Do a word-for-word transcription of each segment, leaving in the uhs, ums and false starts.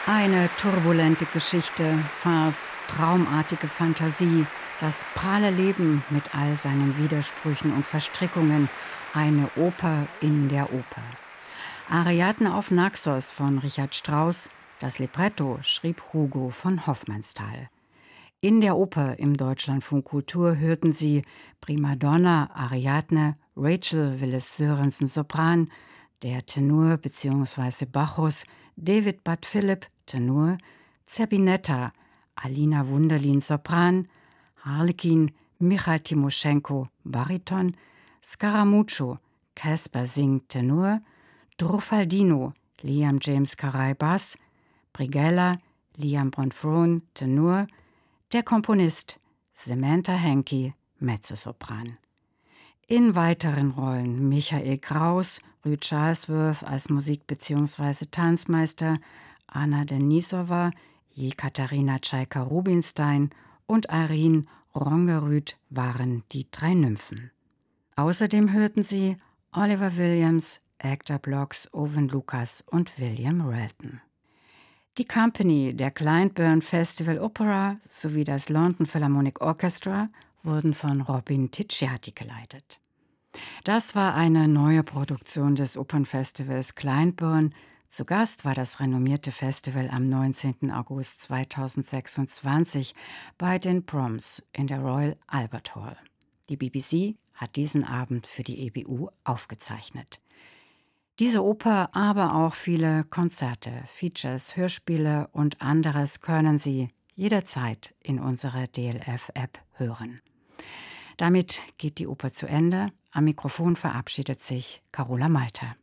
Eine turbulente Geschichte, Farce, traumartige Fantasie, das pralle Leben mit all seinen Widersprüchen und Verstrickungen, eine Oper in der Oper. Ariadne auf Naxos von Richard Strauss, das Libretto schrieb Hugo von Hofmannsthal. In der Oper im Deutschlandfunk Kultur hörten Sie Primadonna Ariadne, Rachel Willis Sörensen Sopran, der Tenor bzw. Bacchus, David Bud Philipp, Tenor, Zerbinetta, Alina Wunderlin Sopran, Harlekin, Michail Timoschenko, Bariton, Scaramuccio, Caspar Singh, Tenor, Truffaldino, Liam James Caray, Bass, Brighella, Liam Bronfron, Tenor, der Komponist Samantha Henke, Mezzosopran. In weiteren Rollen Michael Kraus, Rüd Charlesworth als Musik- bzw. Tanzmeister, Anna Denisova, Jekaterina Tschaika-Rubinstein und Irene Rongerud waren die drei Nymphen. Außerdem hörten Sie Oliver Williams, Hector Blocks, Owen Lucas und William Relton. Die Company der Glyndebourne Festival Opera sowie das London Philharmonic Orchestra wurden von Robin Ticciati geleitet. Das war eine neue Produktion des Opernfestivals Glyndebourne. Zu Gast war das renommierte Festival am neunzehnten August zweitausendsechsundzwanzig bei den Proms in der Royal Albert Hall. Die B B C hat diesen Abend für die E B U aufgezeichnet. Diese Oper, aber auch viele Konzerte, Features, Hörspiele und anderes können Sie jederzeit in unserer D L F-App hören. Damit geht die Oper zu Ende. Am Mikrofon verabschiedet sich Carola Malter.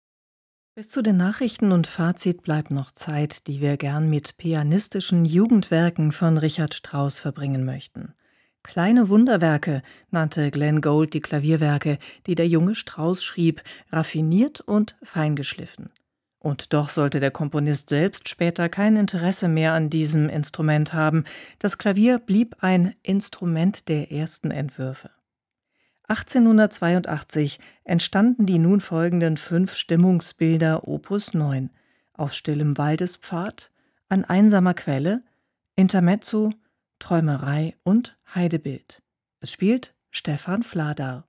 Bis zu den Nachrichten und Fazit bleibt noch Zeit, die wir gern mit pianistischen Jugendwerken von Richard Strauss verbringen möchten. Kleine Wunderwerke nannte Glenn Gould die Klavierwerke, die der junge Strauss schrieb, raffiniert und feingeschliffen. Und doch sollte der Komponist selbst später kein Interesse mehr an diesem Instrument haben. Das Klavier blieb ein Instrument der ersten Entwürfe. achtzehnhundertzweiundachtzig entstanden die nun folgenden fünf Stimmungsbilder Opus neun: Auf stillem Waldespfad, An einsamer Quelle, Intermezzo, Träumerei und Heidebild. Es spielt Stefan Vladar.